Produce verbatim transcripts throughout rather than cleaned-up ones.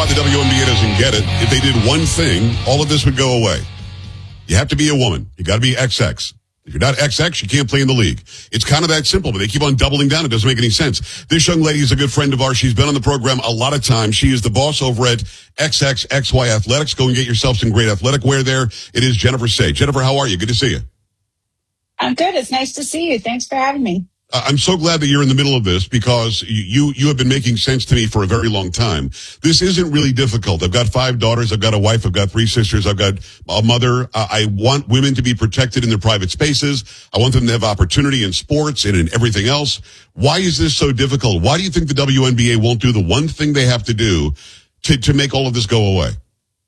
why the W N B A doesn't get it. If they did one thing, all of this would go away. You have to be a woman. You got to be X X. If you're not X X, you can't play in the league. It's kind of that simple, but they keep on doubling down. It doesn't make any sense. This young lady is a good friend of ours. She's been on the program a lot of times. She is the boss over at X X X Y Athletics. Go and get yourself some great athletic wear there. It is Jennifer Say. Jennifer, how are you? Good to see you. I'm good. It's nice to see you. Thanks for having me. Uh, I'm so glad that you're in the middle of this because you, you have been making sense to me for a very long time. This isn't really difficult. I've got five daughters. I've got a wife. I've got three sisters. I've got a mother. Uh, I want women to be protected in their private spaces. I want them to have opportunity in sports and in everything else. Why is this so difficult? Why do you think the W N B A won't do the one thing they have to do to, to make all of this go away?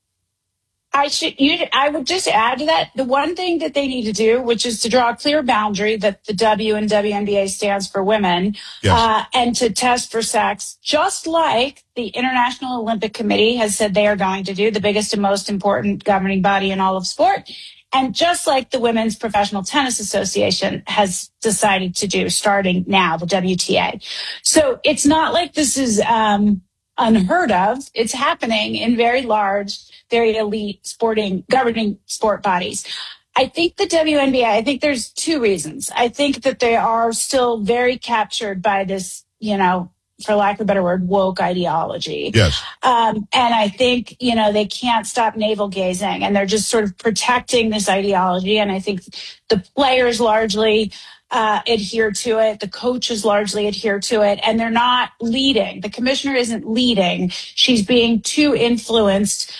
I should. You, I would just add to that the one thing that they need to do, which is to draw a clear boundary that the W and W N B A stands for women, yes. uh, and to test for sex, just like the International Olympic Committee has said they are going to do, the biggest and most important governing body in all of sport, and just like the Women's Professional Tennis Association has decided to do, starting now, the W T A. So it's not like this is um, unheard of. It's happening in very large, very elite sporting, governing sport bodies. I think the W N B A, I think there's two reasons. I think that they are still very captured by this, you know, for lack of a better word, woke ideology. Yes. Um, and I think, you know, they can't stop navel gazing and they're just sort of protecting this ideology. And I think the players largely uh, adhere to it. The coaches largely adhere to it. And they're not leading. The commissioner isn't leading. She's being too influenced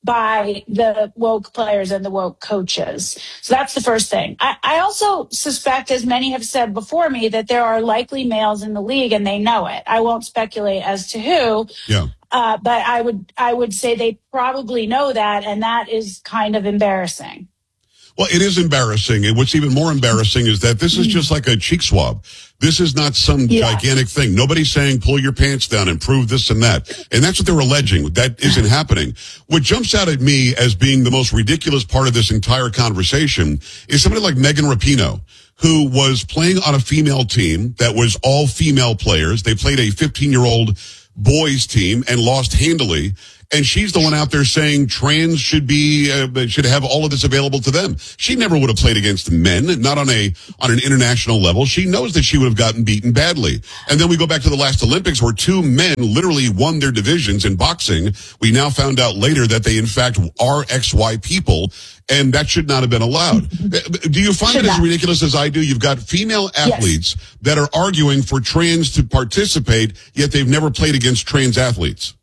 by the woke players and the woke coaches. So that's the first thing. I, I also suspect, as many have said before me, that there are likely males in the league and they know it. I won't speculate as to who, yeah. uh, but I would I would say they probably know that, and that is kind of embarrassing. Well, it is embarrassing. And what's even more embarrassing is that this is just like a cheek swab. This is not some yeah. gigantic thing. Nobody's saying pull your pants down and prove this and that. And that's what they're alleging. That isn't happening. What jumps out at me as being the most ridiculous part of this entire conversation is somebody like Megan Rapinoe, who was playing on a female team that was all female players. They played a fifteen-year-old boys team and lost handily. And she's the one out there saying trans should be uh, should have all of this available to them. She never would have played against men, not on a on an international level. She knows that she would have gotten beaten badly. And then we go back to the last Olympics where two men literally won their divisions in boxing. We now found out later that they in fact are X Y people, and that should not have been allowed. Do you find should it not. as ridiculous as I do? You've got female athletes yes. that are arguing for trans to participate, yet they've never played against trans athletes.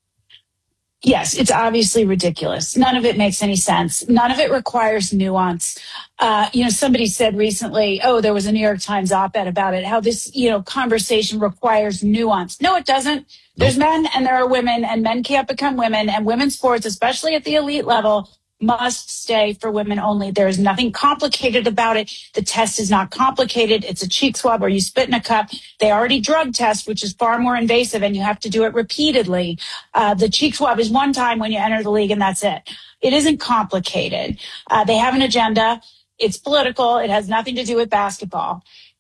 Yes, it's obviously ridiculous. None of it makes any sense. None of it requires nuance. Uh, you know, somebody said recently, oh, there was a New York Times op-ed about it, how this, you know, conversation requires nuance. No, it doesn't. Nope. There's men and there are women, and men can't become women, and women's sports, especially at the elite level, must stay for women only. There is nothing complicated about it. The test is not complicated. It's a cheek swab where you spit in a cup. They already drug test, which is far more invasive, and you have to do it repeatedly. Uh, the cheek swab is one time when you enter the league, and that's it. It isn't complicated. Uh, they have an agenda. It's political. It has nothing to do with basketball.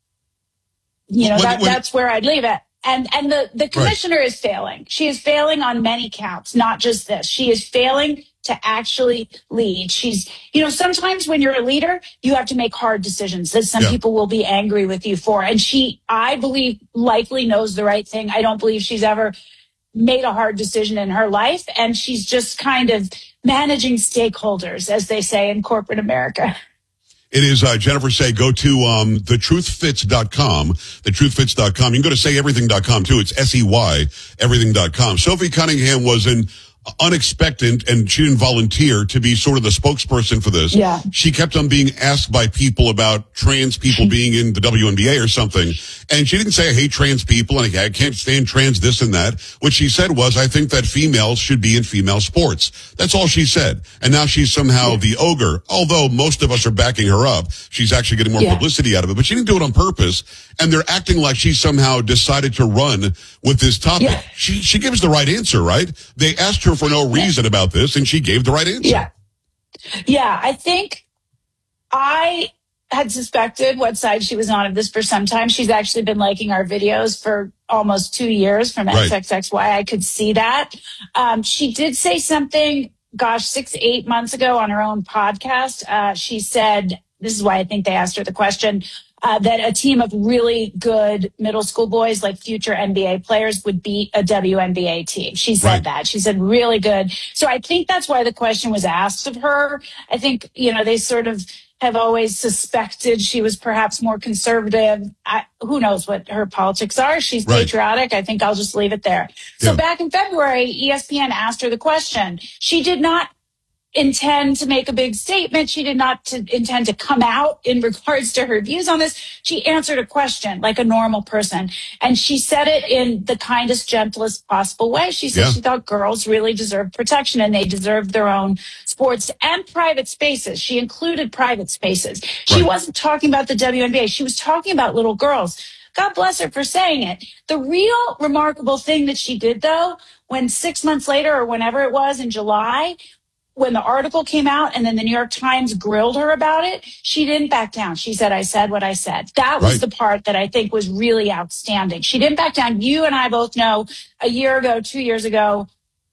You know, when, that, when, that's where I'd leave it. And and the, the commissioner right. is failing. She is failing on many counts, not just this. She is failing to actually lead. She's, you know, sometimes when you're a leader, you have to make hard decisions that some yeah. people will be angry with you for. And she, I believe, likely knows the right thing. I don't believe she's ever made a hard decision in her life. And she's just kind of managing stakeholders, as they say in corporate America. It is uh, Jennifer Say. Go to um, the truth fits dot com, the truth fits dot com. You can go to say everything dot com, too. It's S E Y, everything dot com. Sophie Cunningham was an unexpected, and she didn't volunteer to be sort of the spokesperson for this. Yeah. She kept on being asked by people about trans people being in the W N B A or something. And she didn't say, I hate trans people and I can't stand trans this and that. What she said was, I think that females should be in female sports. That's all she said. And now she's somehow yeah. the ogre. Although most of us are backing her up, she's actually getting more yeah. publicity out of it. But she didn't do it on purpose. And they're acting like she somehow decided to run with this topic. Yeah. She she gives the right answer, right? They asked her for no reason about this, and she gave the right answer. Yeah. Yeah, I think I had suspected what side she was on of this for some time. She's actually been liking our videos for almost two years from Right. X X X Y. I could see that. Um, she did say something, gosh, six, eight months ago on her own podcast. Uh, she said, this is why I think they asked her the question, uh, that a team of really good middle school boys, like future N B A players, would beat a W N B A team. She said Right. that. She said really good. So I think that's why the question was asked of her. I think, you know, they sort of have always suspected she was perhaps more conservative. I, who knows what her politics are? She's Right. patriotic. I think I'll just leave it there. So Yeah. back in February, E S P N asked her the question. She did not intend to make a big statement. She did not to intend to come out in regards to her views on this. She answered a question like a normal person. And she said it in the kindest, gentlest possible way. She said Yeah. she thought girls really deserved protection and they deserved their own sports and private spaces. She included private spaces. She Right. wasn't talking about the W N B A. She was talking about little girls. God bless her for saying it. The real remarkable thing that she did, though, when six months later or whenever it was in July, when the article came out and then the New York Times grilled her about it, she didn't back down. She said, I said what I said. That was Right. the part that I think was really outstanding. She didn't back down. You and I both know a year ago, two years ago,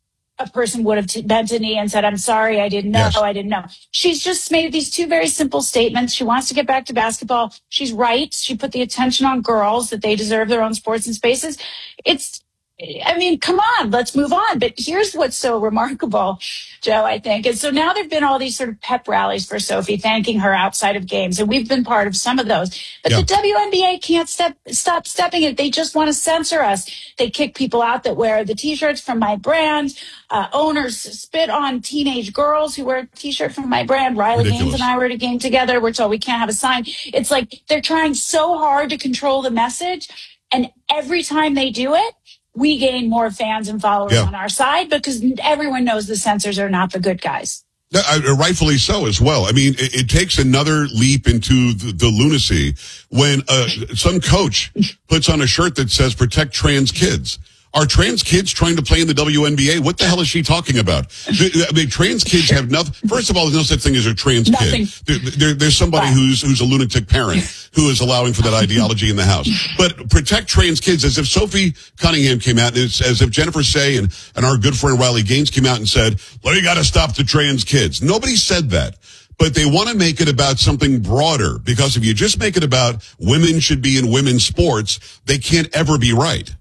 a person would have t- bent a knee and said, I'm sorry, I didn't know, Yes. I didn't know. She's just made these two very simple statements. She wants to get back to basketball. She's right. She put the attention on girls that they deserve their own sports and spaces. It's, I mean, come on, let's move on. But here's what's so remarkable, Joe, I think. And so now there've been all these sort of pep rallies for Sophie, thanking her outside of games. And we've been part of some of those. But Yeah. the W N B A can't step, stop stepping it. They just want to censor us. They kick people out that wear the T-shirts from my brand. Uh, owners spit on teenage girls who wear a T-shirt from my brand. Riley Ridiculous. Gaines and I were at a game together. We're told we can't have a sign. It's like they're trying so hard to control the message. And every time they do it, we gain more fans and followers Yeah. on our side because everyone knows the censors are not the good guys. Uh, rightfully so as well. I mean, it, it takes another leap into the, the lunacy when uh, some coach puts on a shirt that says protect trans kids. Are trans kids trying to play in the W N B A? What the hell is she talking about? I mean, trans kids have nothing. First of all, there's no such thing as a trans Nothing. kid. There, there, there's somebody Right. who's who's a lunatic parent who is allowing for that ideology in the house. But protect trans kids, as if Sophie Cunningham came out, and it's as if Jennifer Say and, and our good friend Riley Gaines came out and said, well, you got to stop the trans kids. Nobody said that. But they want to make it about something broader, because if you just make it about women should be in women's sports, they can't ever be right.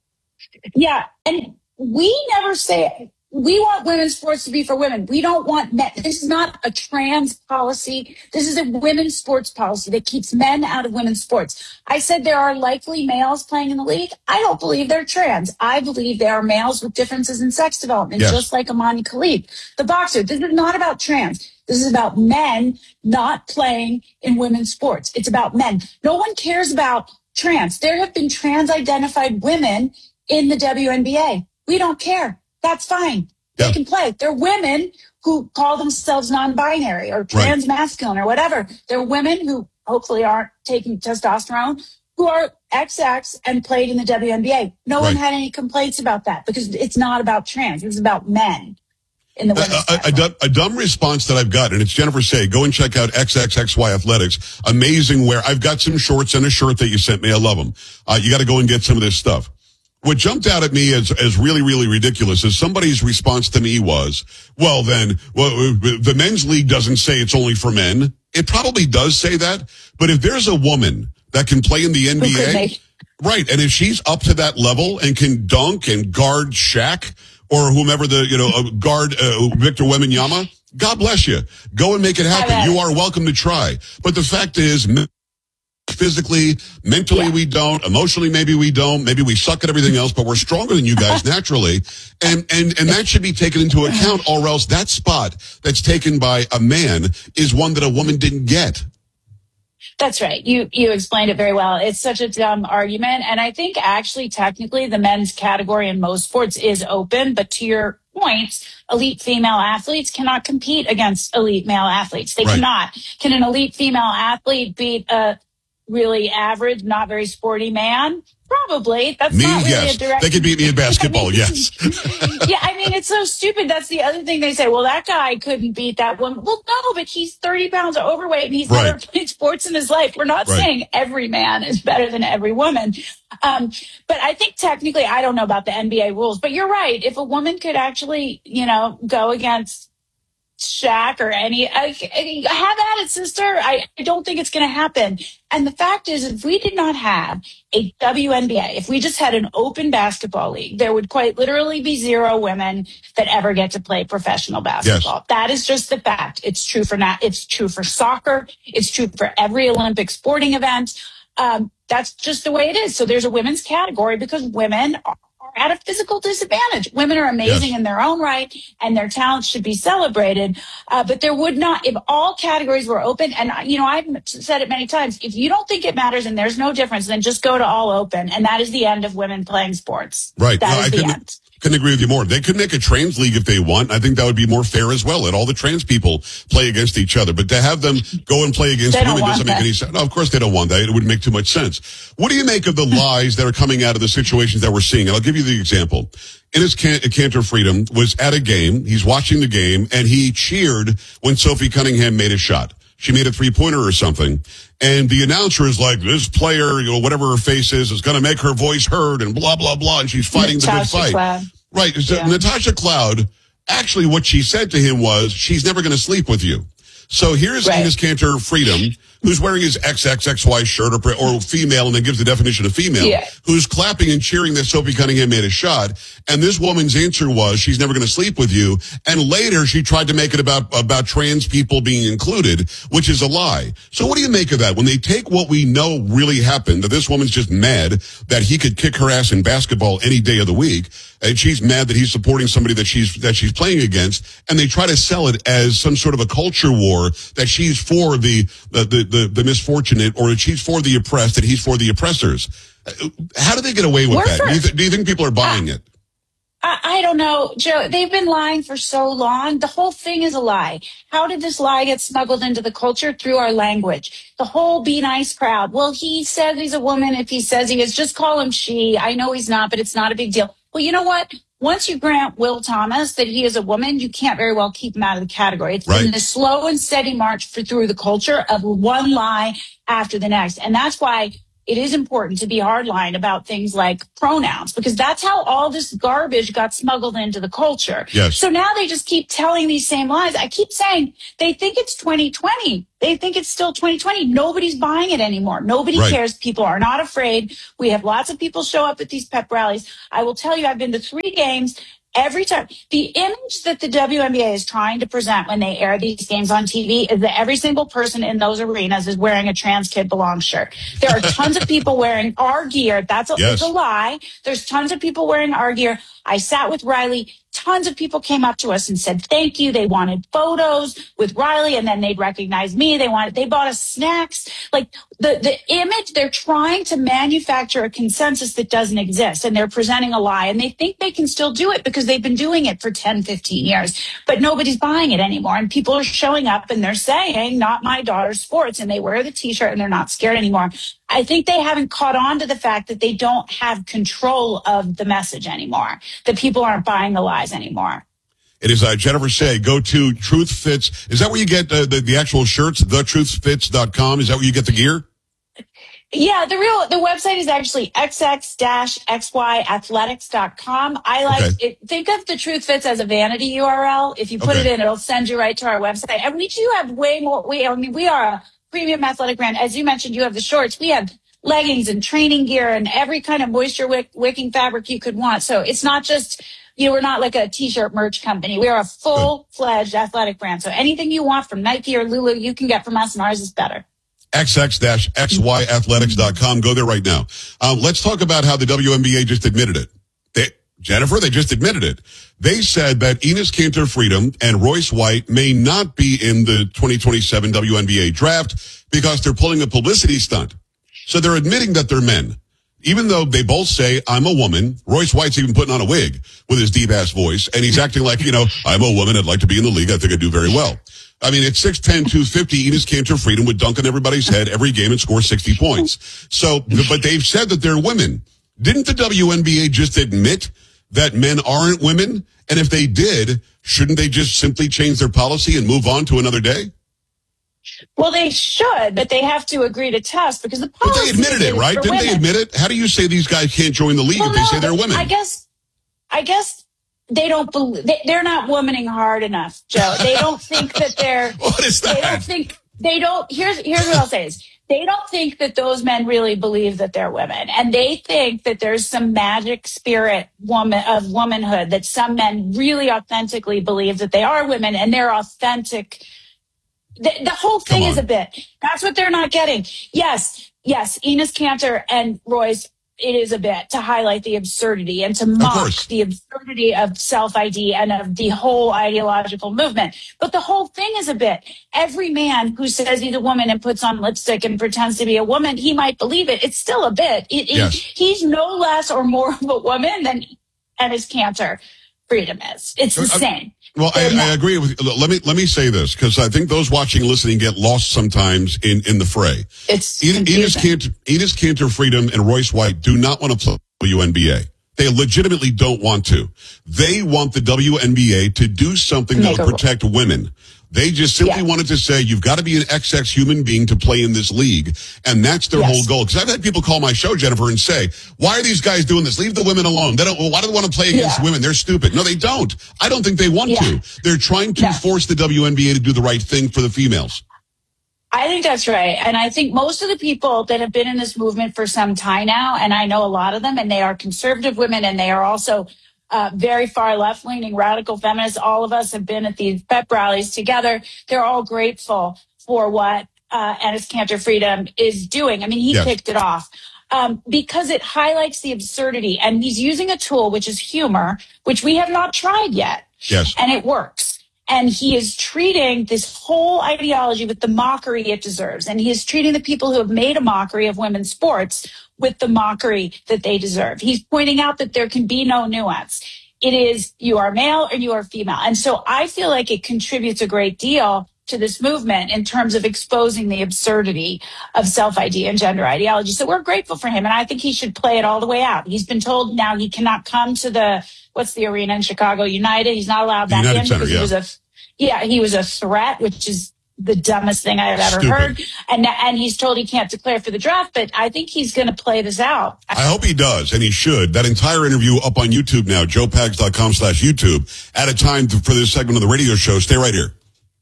Yeah. And we never say we want women's sports to be for women. We don't want men. This is not a trans policy. This is a women's sports policy that keeps men out of women's sports. I said there are likely males playing in the league. I don't believe they're trans. I believe they are males with differences in sex development, Yes. just like Amani Khalid, the boxer. This is not about trans. This is about men not playing in women's sports. It's about men. No one cares about trans. There have been trans-identified women in the W N B A. We don't care. That's fine. They Yeah. can play. They're women who call themselves non-binary or trans-masculine or whatever. They're women who hopefully aren't taking testosterone, who are X X and played in the W N B A. No one Right. had any complaints about that because it's not about trans. It's about men in the women's A, a, a, category. dumb, a dumb response that I've got, and it's Jennifer Say, go and check out X X X Y Athletics. Amazing wear. I've got some shorts and a shirt that you sent me. I love them. Uh, you got to go and get some of this stuff. What jumped out at me as, as really, really ridiculous is somebody's response to me was, well, then, well, the men's league doesn't say it's only for men. It probably does say that. But if there's a woman that can play in the N B Who could A, they? right, and if she's up to that level and can dunk and guard Shaq or whomever the, you know, uh, guard uh, Victor Wembanyama, God bless you. Go and make it happen. bet. You are welcome to try. But the fact is, physically, mentally, Yeah. we don't. Emotionally, maybe we don't. Maybe we suck at everything else, but we're stronger than you guys naturally. And, and, and that should be taken into account, or else that spot that's taken by a man is one that a woman didn't get. That's right. You you explained it very well. It's such a dumb argument. And I think actually technically the men's category in most sports is open. But to your point, elite female athletes cannot compete against elite male athletes. They Right. cannot. Can an elite female athlete beat a really average, not very sporty man? Probably. That's Me, not really yes. a direct. They could beat me in basketball, I mean, yes. yeah, I mean, it's so stupid. That's the other thing they say. Well, that guy couldn't beat that woman. Well, no, but he's thirty pounds overweight and he's Right. never played sports in his life. We're not Right. saying every man is better than every woman. Um, but I think technically, I don't know about the N B A rules, but you're right. If a woman could actually, you know, go against Shaq or any, I, I, have at it, sister. I, I don't think it's going to happen. And the fact is, if we did not have a W N B A, if we just had an open basketball league, there would quite literally be zero women that ever get to play professional basketball. Yes. That is just the fact. It's true for not, it's true for soccer. It's true for every Olympic sporting event. Um, that's just the way it is. So there's a women's category because women are at a physical disadvantage. Women are amazing Yes. in their own right, and their talents should be celebrated. Uh, but there would not, if all categories were open, and, you know, I've said it many times, if you don't think it matters and there's no difference, then just go to all open. And that is the end of women playing sports. Right. That No, is I the couldn't, end. couldn't agree with you more. They could make a trans league if they want. I think that would be more fair as well. Let all the trans people play against each other. But to have them go and play against They don't women want doesn't make that. any sense. No, of course they don't want that. It wouldn't make too much sense. What do you make of the lies that are coming out of the situations that we're seeing? And I'll give you the example. Enes Can- Kanter Freedom was at a game. He's watching the game, and he cheered when Sophie Cunningham made a shot. She made a three-pointer or something. And the announcer is like, this player, you know, whatever her face is, is going to make her voice heard and blah, blah, blah. And she's fighting the good Natasha fight. Cloud. Right. So Yeah. Natasha Cloud, actually what she said to him was, she's never going to sleep with you. So here's Right. Enes Kanter Freedom, who's wearing his X X X Y shirt or, or female and then gives the definition of female, Yeah. who's clapping and cheering that Sophie Cunningham made a shot. And this woman's answer was, she's never going to sleep with you. And later she tried to make it about, about trans people being included, which is a lie. So what do you make of that? When they take what we know really happened, that this woman's just mad that he could kick her ass in basketball any day of the week, and she's mad that he's supporting somebody that she's, that she's playing against, and they try to sell it as some sort of a culture war, that she's for the, the, the, the, the misfortunate, or that she's for the oppressed, and he's for the oppressors. How do they get away with We're that? for- Do you, th- do you think people are buying it? I, I don't know, Joe. They've been lying for so long. The whole thing is a lie. How did this lie get smuggled into the culture? Through our language. The whole be nice crowd. Well, he says he's a woman. If he says he is, just call him she. I know he's not, but it's not a big deal. Well, you know what? Once you grant Will Thomas that he is a woman, you can't very well keep him out of the category. It's Right. been a slow and steady march for, through the culture of one lie after the next. And that's why it is important to be hardline about things like pronouns, because that's how all this garbage got smuggled into the culture. Yes. So now they just keep telling these same lies. I keep saying they think it's twenty twenty. They think it's still twenty twenty. Nobody's buying it anymore. Nobody Right. cares. People are not afraid. We have lots of people show up at these pep rallies. I will tell you, I've been to three games. Every time, the image that the W N B A is trying to present when they air these games on T V is that every single person in those arenas is wearing a trans kid belong shirt. There are tons of people wearing our gear. That's a, Yes. it's a lie. There's tons of people wearing our gear. I sat with Riley. Tons of people came up to us and said thank you. They wanted photos with Riley, and then they'd recognize me. They wanted, they bought us snacks. Like the, the image, they're trying to manufacture a consensus that doesn't exist, and they're presenting a lie, and they think they can still do it because they've been doing it for ten, fifteen years, but nobody's buying it anymore. And people are showing up and they're saying, not my daughter's sports, and they wear the t-shirt and they're not scared anymore. I think they haven't caught on to the fact that they don't have control of the message anymore, that people aren't buying the lies anymore. It is uh, Jennifer Shea. Go to Truth Fits. Is that where you get uh, the, the actual shirts? the truth fits dot com? Is that where you get the gear? Yeah, the real the website is actually x x x y athletics dot com. I like Okay. it. Think of the Truth Fits as a vanity U R L. If you put Okay. it in, it'll send you right to our website. And we do have way more. We, I mean, we are a premium athletic brand. As you mentioned, you have the shorts. We have leggings and training gear and every kind of moisture wick, wicking fabric you could want. So it's not just, you know, we're not like a t-shirt merch company. We are a full-fledged athletic brand. So anything you want from Nike or Lulu, you can get from us, and ours is better. x x x y athletics dot com. Go there right now. Um, let's talk about how the W N B A just admitted it. They, Jennifer, they just admitted it. They said that Enes Kanter Freedom and Royce White may not be in the twenty twenty-seven W N B A draft because they're pulling a publicity stunt. So they're admitting that they're men. Even though they both say, I'm a woman. Royce White's even putting on a wig with his deep-ass voice, and he's acting like, you know, I'm a woman, I'd like to be in the league, I think I'd do very well. I mean, at six ten, two fifty, Enes Kanter Freedom would dunk on everybody's head every game and score sixty points. So, but they've said that they're women. Didn't the W N B A just admit that men aren't women? And if they did, shouldn't they just simply change their policy and move on to another day? Well, they should, but they have to agree to test because the policy. But they admitted it, right? Didn't women. they admit it? How do you say these guys can't join the league well, if they no, say they're women? I guess, I guess they don't believe they, they're not womaning hard enough, Joe. They don't think that they're. What is that? They don't think they don't. Here's here's what I'll say is they don't think that those men really believe that they're women, and they think that there's some magic spirit woman of womanhood that some men really authentically believe that they are women and they're authentic. The, the whole thing is a bit. That's what they're not getting. Yes, yes, Enes Kanter and Royce, it is a bit to highlight the absurdity and to mock the absurdity of self-I D and of the whole ideological movement. But the whole thing is a bit. Every man who says he's a woman and puts on lipstick and pretends to be a woman, he might believe it. It's still a bit. It, yes. it, he's no less or more of a woman than Enes Kanter Freedom is. It's the same. Well, I, I agree with you. Let me let me say this because I think those watching and listening get lost sometimes in, in the fray. It's Enes Kanter, Enes Kanter Freedom and Royce White do not want to play W N B A. They legitimately don't want to. They want the W N B A to do something that will protect women. They just simply yeah. wanted to say, you've got to be an X X human being to play in this league. And that's their yes. whole goal. Because I've had people call my show, Jennifer, and say, why are these guys doing this? Leave the women alone. They don't, why do they want to play against yeah. women? They're stupid. No, they don't. I don't think they want yeah. to. They're trying to no. force the W N B A to do the right thing for the females. I think that's right. And I think most of the people that have been in this movement for some time now, and I know a lot of them, and they are conservative women, and they are also Uh, very far left-leaning radical feminists. All of us have been at these pep rallies together. They're all grateful for what uh, Enes Kanter Freedom is doing. I mean, he yes. kicked it off um, because it highlights the absurdity. And he's using a tool, which is humor, which we have not tried yet. Yes. And it works. And he is treating this whole ideology with the mockery it deserves. And he is treating the people who have made a mockery of women's sports with the mockery that they deserve. He's pointing out that there can be no nuance. It is you are male or you are female. And so I feel like it contributes a great deal to this movement in terms of exposing the absurdity of self-I D and gender ideology. So we're grateful for him. And I think he should play it all the way out. He's been told now he cannot come to the, what's the arena in Chicago, United. He's not allowed back United in Center, because yeah. he was a, yeah, he was a threat, which is the dumbest thing I have ever Stupid. heard. And and he's told he can't declare for the draft, but I think he's going to play this out. I hope he does, and he should. That entire interview up on YouTube now, joe pags dot com slash YouTube, at a time to, for this segment of the radio show. Stay right here.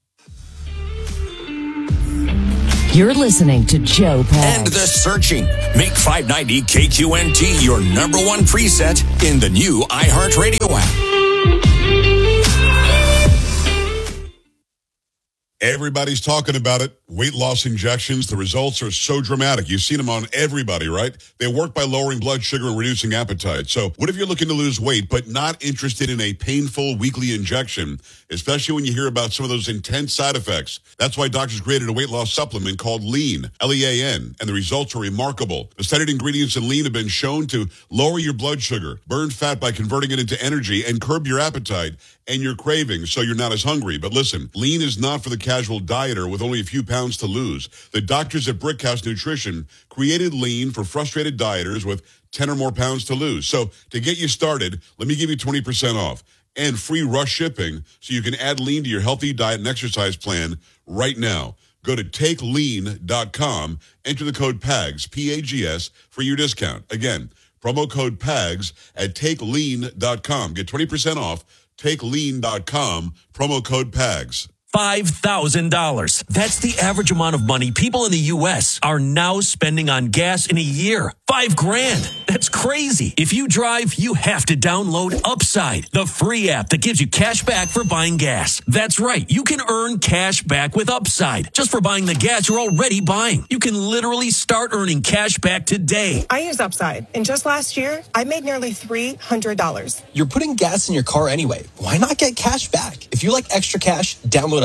You're listening to Joe Pags. End the searching. Make five ninety K Q N T your number one preset in the new iHeartRadio app. Everybody's talking about it. Weight loss injections. The results are so dramatic. You've seen them on everybody, right? They work by lowering blood sugar and reducing appetite. So what if you're looking to lose weight, but not interested in a painful weekly injection, especially when you hear about some of those intense side effects? That's why doctors created a weight loss supplement called Lean, L E A N, and the results are remarkable. The studied ingredients in Lean have been shown to lower your blood sugar, burn fat by converting it into energy, and curb your appetite and your cravings so you're not as hungry. But listen, Lean is not for the casual dieter with only a few pounds to lose. The doctors at Brickhouse Nutrition created Lean for frustrated dieters with ten or more pounds to lose. So to get you started, let me give you twenty percent off and free rush shipping so you can add Lean to your healthy diet and exercise plan right now. Go to take lean dot com, enter the code PAGS, P A G S, for your discount. Again, promo code PAGS at take lean dot com. Get twenty percent off. take lean dot com, promo code PAGS. five thousand dollars. That's the average amount of money people in the U S are now spending on gas in a year. Five grand. That's crazy. If you drive, you have to download Upside, the free app that gives you cash back for buying gas. That's right. You can earn cash back with Upside just for buying the gas you're already buying. You can literally start earning cash back today. I use Upside, and just last year, I made nearly three hundred dollars. You're putting gas in your car anyway. Why not get cash back? If you like extra cash, download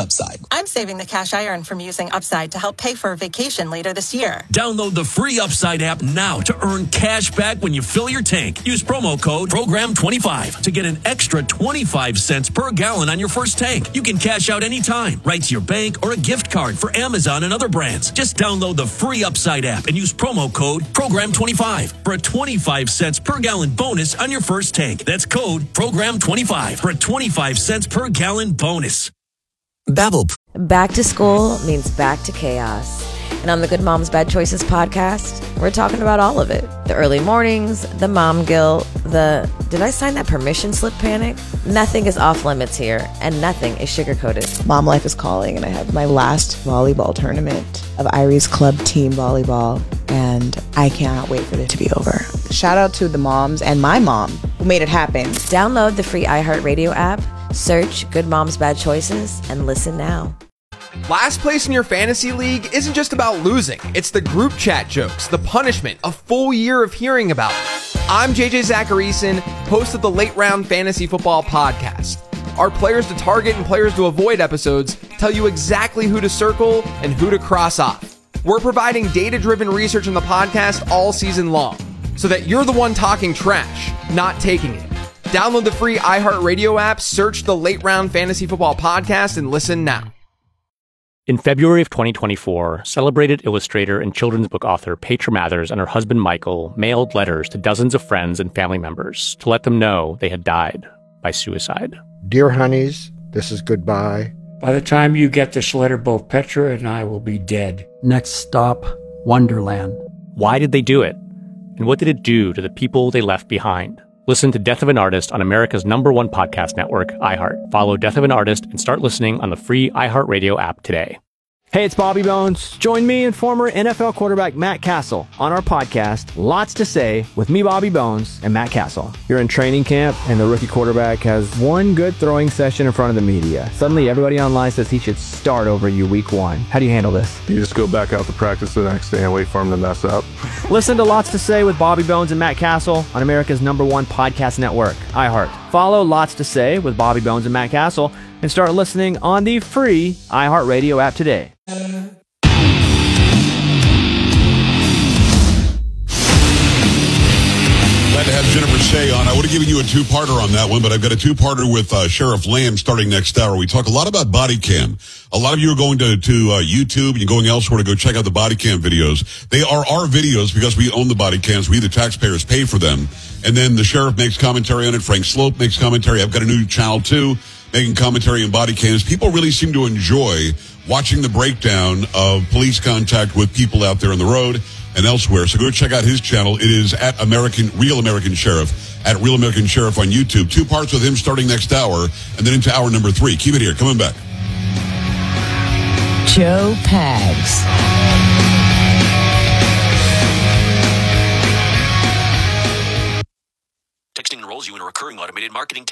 Upside? I'm saving the cash I earn from using Upside to help pay for a vacation later this year. Download the free Upside app now to earn cash back when you fill your tank. Use promo code program twenty-five to get an extra twenty-five cents per gallon on your first tank. You can cash out anytime, right to your bank or a gift card for Amazon and other brands. Just download the free Upside app and use promo code program twenty-five for a twenty-five cents per gallon bonus on your first tank. That's code program twenty-five for a twenty-five cents per gallon bonus. Babbel. Back to school means back to chaos. And on the Good Moms Bad Choices podcast, we're talking about all of it. The early mornings, the mom guilt, the did I sign that permission slip panic? Nothing is off limits here, and nothing is sugar-coated. Mom life is calling, and I have my last volleyball tournament of Irie's club team volleyball, and I cannot wait for it to be over. Shout out to the moms and my mom who made it happen. Download the free iHeartRadio app, search Good Moms Bad Choices, and listen now. Last place in your fantasy league isn't just about losing. It's the group chat jokes, the punishment, a full year of hearing about it. I'm J J Zacharyson, host of the Late Round Fantasy Football Podcast. Our players to target and players to avoid episodes tell you exactly who to circle and who to cross off. We're providing data-driven research on the podcast all season long, so that you're the one talking trash, not taking it. Download the free iHeartRadio app, search the Late Round Fantasy Football Podcast, and listen now. In February of twenty twenty-four, celebrated illustrator and children's book author Petra Mathers and her husband Michael mailed letters to dozens of friends and family members to let them know they had died by suicide. Dear honeys, this is goodbye. By the time you get this letter, both Petra and I will be dead. Next stop, Wonderland. Why did they do it? And what did it do to the people they left behind? Listen to Death of an Artist on America's number one podcast network, iHeart. Follow Death of an Artist and start listening on the free iHeartRadio app today. Hey, it's Bobby Bones. Join me and former N F L quarterback Matt Castle on our podcast, Lots to Say, with me, Bobby Bones, and Matt Castle. You're in training camp, and the rookie quarterback has one good throwing session in front of the media. Suddenly, everybody online says he should start over you week one. How do you handle this? You just go back out to practice the next day and wait for him to mess up. Listen to Lots to Say with Bobby Bones and Matt Castle on America's number one podcast network, iHeart. Follow Lots to Say with Bobby Bones and Matt Castle and start listening on the free iHeartRadio app today. Glad to have Jennifer Shea on. I would have given you a two-parter on that one, but I've got a two-parter with uh, Sheriff Lamb starting next hour. We talk a lot about body cam. A lot of you are going to, to uh, YouTube and going elsewhere to go check out the body cam videos. They are our videos because we own the body cams. We, the taxpayers, pay for them. And then the sheriff makes commentary on it. Frank Slope makes commentary. I've got a new channel, too, making commentary on body cams. People really seem to enjoy watching the breakdown of police contact with people out there on the road and elsewhere. So go check out his channel. It is at American Real American Sheriff, at Real American Sheriff on YouTube. Two parts with him starting next hour, and then into hour number three. Keep it here. Coming back. Joe Pags. Texting enrolls you in a recurring automated marketing